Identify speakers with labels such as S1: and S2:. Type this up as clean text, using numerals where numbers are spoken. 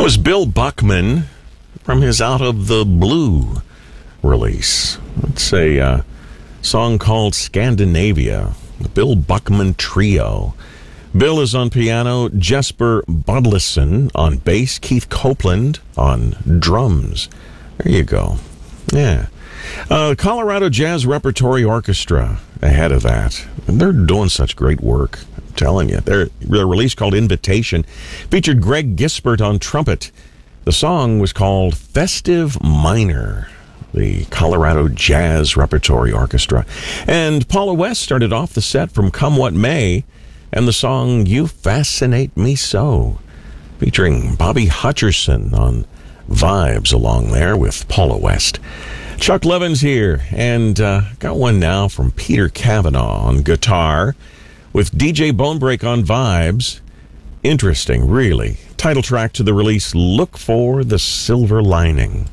S1: That was Bill Buckman from his Out of the Blue release. It's a song called Scandinavia, the Bill Buckman Trio. Bill is on piano, Jesper Bodlison on bass, Keith Copeland on drums. There you go. Yeah. Colorado Jazz Repertory Orchestra ahead of that. And they're doing such great work. I'm telling you. Their release called Invitation featured Greg Gisbert on trumpet. The song was called Festive Minor, the Colorado Jazz Repertory Orchestra. And Paula West started off the set from Come What May and the song You Fascinate Me So, featuring Bobby Hutcherson on vibes along there with Paula West. Chuck Levin's here, and got one now from Peter Cavanaugh on guitar with DJ Bonebreak on vibes. Interesting, really. Title track to the release, Look for the Silver Lining.